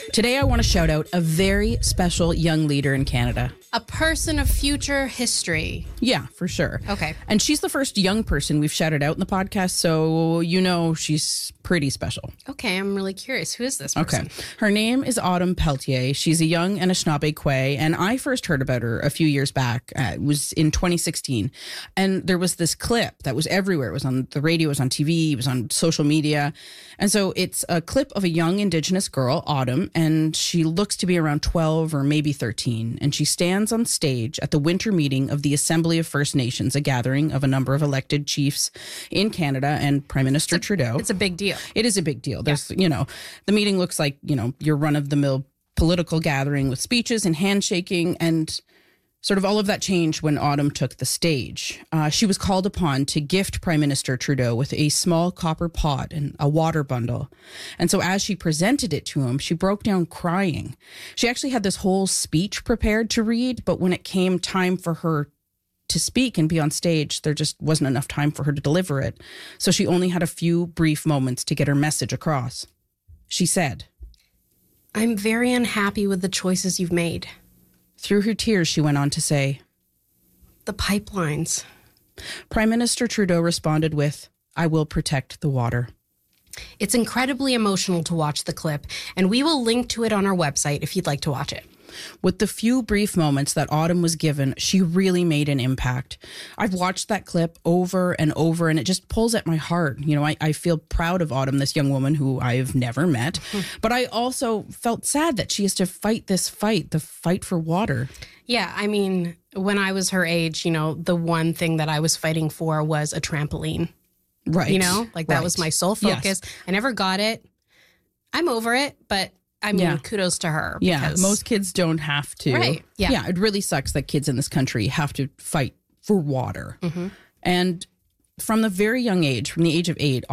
Today, I want to shout out a very special young leader in Canada. A person of future history. Yeah, for sure. Okay. And she's the first young person we've shouted out in the podcast, so you know she's pretty special. Okay, I'm really curious. Who is this person? Okay. Her name is Autumn Peltier. She's a young Anishinaabe Kwe, and I first heard about her a few years back. It was in 2016. And there was this clip that was everywhere. It was on the radio, it was on TV, it was on social media. And so it's a clip of a young Indigenous girl, Autumn, and she looks to be around 12 or maybe 13. And she stands on stage at the winter meeting of the Assembly of First Nations, a gathering of a number of elected chiefs in Canada and Prime Minister Trudeau. It's a big deal. It is a big deal. There's, the meeting looks like, your run-of-the-mill political gathering with speeches and handshaking, and sort of all of that changed when Autumn took the stage. She was called upon to gift Prime Minister Trudeau with a small copper pot and a water bundle. And so as she presented it to him, she broke down crying. She actually had this whole speech prepared to read, but when it came time for her to speak and be on stage, there just wasn't enough time for her to deliver it. So she only had a few brief moments to get her message across. She said, "I'm very unhappy with the choices you've made." Through her tears, she went on to say, "The pipelines." Prime Minister Trudeau responded with, "I will protect the water." It's incredibly emotional to watch the clip, and we will link to it on our website if you'd like to watch it. With the few brief moments that Autumn was given, she really made an impact. I've watched that clip over and over, and it just pulls at my heart. I feel proud of Autumn, this young woman who I've never met, but I also felt sad that she has to fight the fight for water. Yeah, I mean, when I was her age, the one thing that I was fighting for was a trampoline. Right. That was my sole focus. Yes. I never got it. I'm over it, but I mean, kudos to her. Yeah, most kids don't have to. Right. Yeah. It really sucks that kids in this country have to fight for water. Mm-hmm. And from the very young age, from the age of 8,